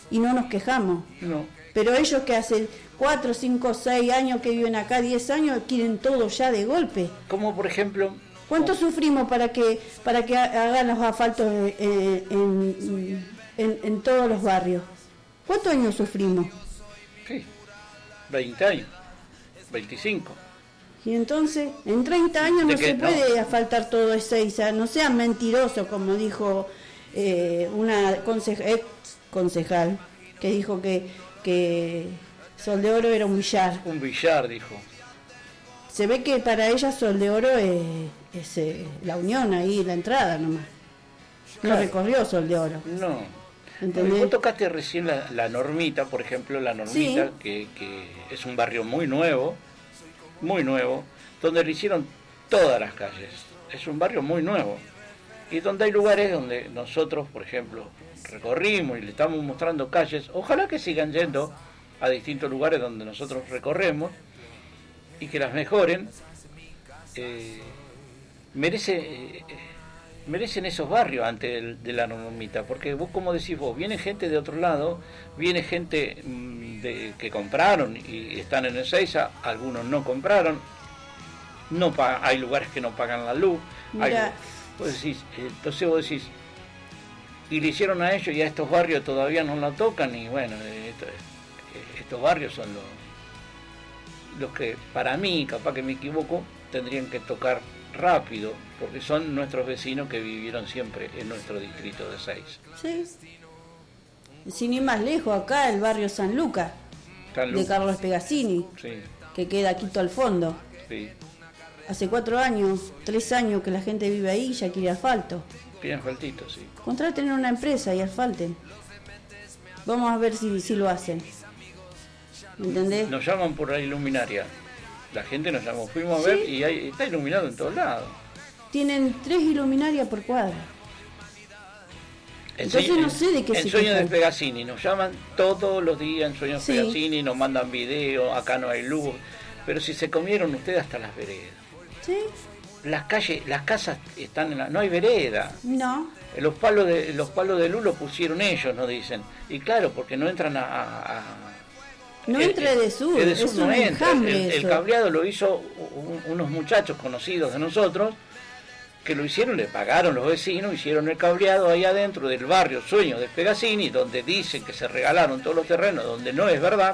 y no nos quejamos. No. Pero ellos que hace 4, 5, 6 años que viven acá, 10 años, quieren todo ya de golpe. Como por ejemplo... ¿Cuánto sufrimos para que hagan los asfaltos en todos los barrios? ¿Cuántos años sufrimos? Sí, 20 años, 25. Y entonces, en 30 años no se puede asfaltar todo Ezeiza, no sean mentirosos, como dijo una ex concejal, que dijo que Sol de Oro era un billar. Un billar, dijo. Se ve que para ella Sol de Oro es la unión ahí, la entrada nomás. No recorrió Sol de Oro. No. ¿Entendés? Vos tocaste recién la Normita, por ejemplo, la Normita, sí. que es un barrio muy nuevo, donde le hicieron todas las calles. Es un barrio muy nuevo. Y donde hay lugares donde nosotros, por ejemplo, recorrimos y le estamos mostrando calles. Ojalá que sigan yendo a distintos lugares donde nosotros recorremos y que las mejoren. Merecen esos barrios antes de la Normita, porque vos, como decís vos, viene gente de otro lado, viene gente que compraron y están en Ezeiza, algunos no compraron, hay lugares que no pagan la luz, entonces vos decís, y le hicieron a ellos y a estos barrios todavía no la tocan, y bueno, estos barrios son los que, para mí, capaz que me equivoco, tendrían que tocar rápido, porque son nuestros vecinos que vivieron siempre en nuestro distrito de Ezeiza. Sí. Sin ir más lejos, acá el barrio San Lucas, de Carlos Pegazzini, sí. Que queda aquí todo al fondo. Sí. Hace 4 años, 3 años que la gente vive ahí y ya quiere asfalto. Piden asfaltito, sí. Contraten una empresa y asfalten. Vamos a ver si lo hacen. ¿Me entendés? Nos llaman por la iluminaria. La gente nos llamó, fuimos a ver y está iluminado en todos lados. Tienen 3 iluminarias por cuadra. Entonces no sé de qué se En Sueños de Pegazzini, nos llaman todos los días en Sueños de Pegazzini, nos mandan videos, acá no hay luz. Pero si se comieron ustedes hasta las veredas. Sí. Las calles, las casas están no hay vereda. No. Los palos de luz los pusieron ellos, nos dicen. Y claro, porque no entran no entra de sur, es un enjambre. El cableado lo hizo unos muchachos conocidos de nosotros, que lo hicieron, le pagaron los vecinos, hicieron el cableado ahí adentro del barrio Sueños de Pegazzini, donde dicen que se regalaron todos los terrenos, donde no es verdad,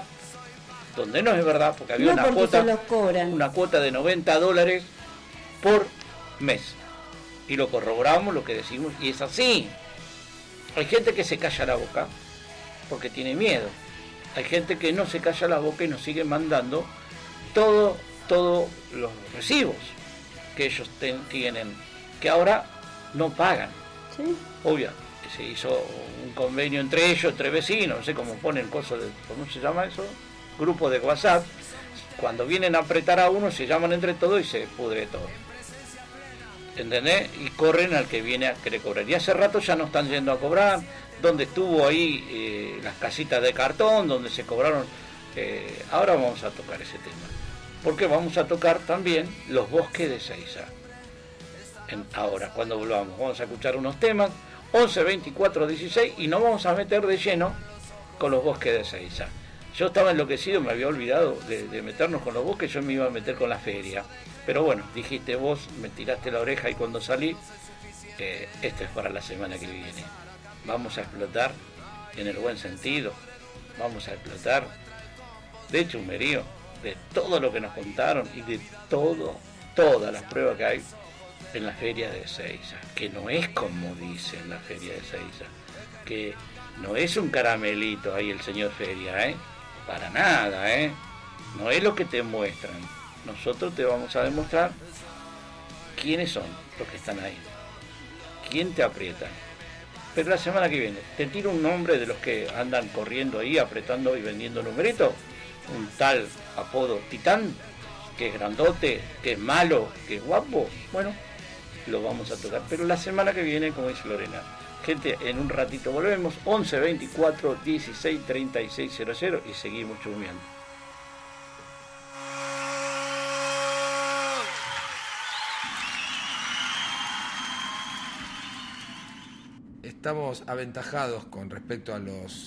porque había una cuota de $90 por mes. Y lo corroboramos, lo que decimos, y es así. Hay gente que se calla la boca porque tiene miedo. Hay gente que no se calla la boca y nos sigue mandando todos los recibos que ellos tienen, que ahora no pagan. Sí. Obvio, se hizo un convenio entre ellos, entre vecinos, no sé cómo ponen cosas ¿cómo se llama eso? Grupo de WhatsApp. Cuando vienen a apretar a uno, se llaman entre todos y se pudre todo. ¿Entendés? Y corren al que viene a querer cobrar. Y hace rato ya no están yendo a cobrar. Donde estuvo ahí las casitas de cartón, donde se cobraron. Ahora vamos a tocar ese tema. Porque vamos a tocar también los bosques de Ezeiza. Ahora, cuando volvamos, vamos a escuchar unos temas. 11, 24, 16 y nos vamos a meter de lleno con los bosques de Ezeiza. Yo estaba enloquecido, me había olvidado de meternos con los bosques, yo me iba a meter con la feria. Pero bueno, dijiste vos, me tiraste la oreja y cuando salí, esto es para la semana que viene. Vamos a explotar en el buen sentido, vamos a explotar de chusmerío, de todo lo que nos contaron y de todas las pruebas que hay en la feria de Ezeiza, que no es como dicen la feria de Ezeiza, que no es un caramelito ahí el señor feria, para nada, no es lo que te muestran. Nosotros te vamos a demostrar quiénes son los que están ahí, quién te aprieta. Pero la semana que viene te tiro un nombre de los que andan corriendo ahí, apretando y vendiendo numeritos. Un tal apodo Titán, que es grandote, que es malo, que es guapo. Bueno, lo vamos a tocar. Pero la semana que viene, como dice Lorena, gente, en un ratito volvemos. 11 24 16 36 00 y seguimos chusmeando. Estamos aventajados con respecto a los